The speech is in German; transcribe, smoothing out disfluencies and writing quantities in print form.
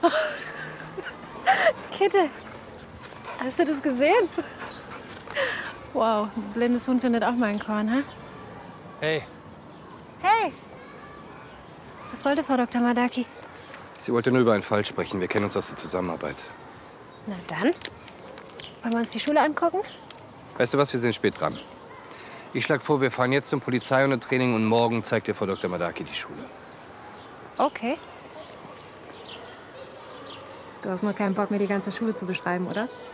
Kitte, hast du das gesehen? Wow, ein blindes Huhn findet auch mal ein Korn, hä? Hey. Hey! Was wollte Frau Dr. Madaki? Sie wollte nur über einen Fall sprechen. Wir kennen uns aus der Zusammenarbeit. Na dann. Wollen wir uns die Schule angucken? Weißt du was, wir sind spät dran. Ich schlage vor, wir fahren jetzt zum Polizeihundetraining und morgen zeigt dir Frau Dr. Madaki die Schule. Okay. Du hast mal keinen Bock, mir die ganze Schule zu beschreiben, oder?